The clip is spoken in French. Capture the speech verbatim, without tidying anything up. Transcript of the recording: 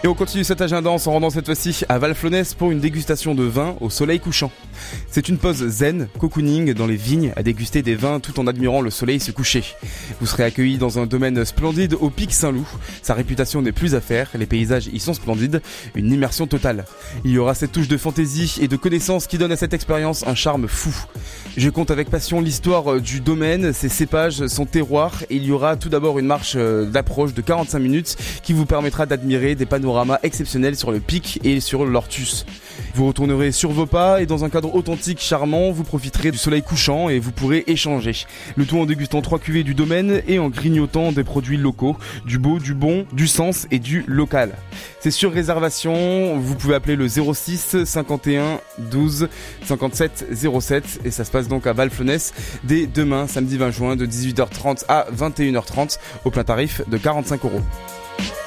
Et on continue cet agenda en s'en rendant cette fois-ci à Valflonès pour une dégustation de vin au soleil couchant. C'est une pause zen, cocooning dans les vignes à déguster des vins tout en admirant le soleil se coucher. Vous serez accueillis dans un domaine splendide au Pic Saint-Loup. Sa réputation n'est plus à faire, les paysages y sont splendides, une immersion totale. Il y aura cette touche de fantaisie et de connaissance qui donne à cette expérience un charme fou. Je compte avec passion l'histoire du domaine, ses cépages, son terroir, et il y aura tout d'abord une marche d'approche de quarante-cinq minutes qui vous permettra d'admirer des panoramas exceptionnels sur le pic et sur l'Ortus. Vous retournerez sur vos pas et dans un cadre authentique charmant, vous profiterez du soleil couchant et vous pourrez échanger. Le tout en dégustant trois cuvées du domaine et en grignotant des produits locaux, du beau, du bon, du sens et du local. C'est sur réservation, vous pouvez appeler le zéro six cinquante et un douze cinquante-sept zéro sept et ça se passe donc à Valflonès dès demain, samedi vingt juin de dix-huit heures trente à vingt et une heures trente au plein tarif de quarante-cinq euros.